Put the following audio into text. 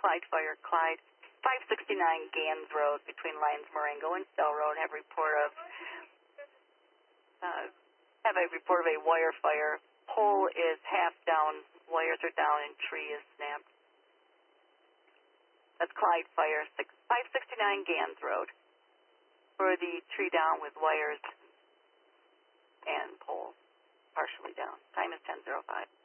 Clyde Fire, Clyde, 569 Gans Road between Lyons Marengo and Stell Road. Have a report of a wire fire. Pole is half down, wires are down, and tree is snapped. That's Clyde Fire, 569 Gans Road. For the tree down with wires and pole partially down. Time is 10:05.